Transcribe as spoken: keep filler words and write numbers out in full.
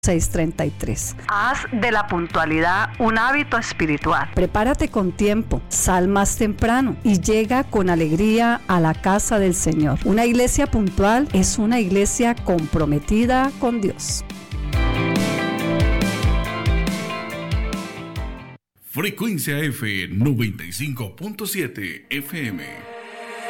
seis treinta y tres. Haz de la puntualidad un hábito espiritual. Prepárate con tiempo, sal más temprano y llega con alegría a la casa del Señor. Una iglesia puntual es una iglesia comprometida con Dios. Frecuencia F noventa y cinco punto siete F M.